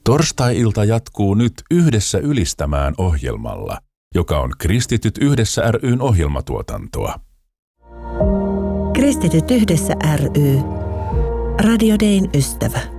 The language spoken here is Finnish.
Torstai-ilta jatkuu nyt Yhdessä ylistämään ohjelmalla, joka on Kristityt yhdessä ry:n ohjelmatuotantoa. Kristityt yhdessä ry. Radio Dayn ystävä.